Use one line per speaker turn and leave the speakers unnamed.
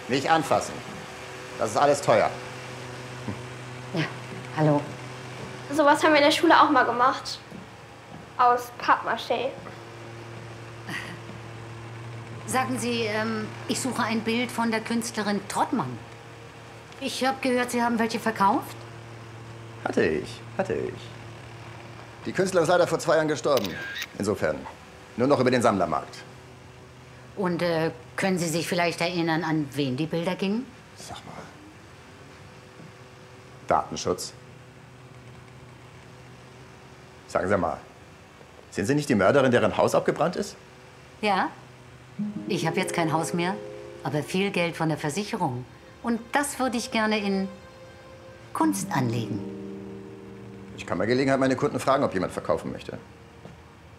Nicht anfassen. Das ist alles teuer.
Ja, hallo.
Sowas haben wir in der Schule auch mal gemacht. Aus Pappmaché.
Sagen Sie, ich suche ein Bild von der Künstlerin Trottmann. Ich habe gehört, Sie haben welche verkauft?
Hatte ich. Die Künstlerin ist leider vor 2 Jahren gestorben. Insofern, nur noch über den Sammlermarkt.
Und können Sie sich vielleicht erinnern, an wen die Bilder gingen?
Sag mal. Datenschutz? Sagen Sie mal, sind Sie nicht die Mörderin, deren Haus abgebrannt ist?
Ja. Ich habe jetzt kein Haus mehr, aber viel Geld von der Versicherung. Und das würde ich gerne in Kunst anlegen.
Ich kann bei Gelegenheit meine Kunden fragen, ob jemand verkaufen möchte.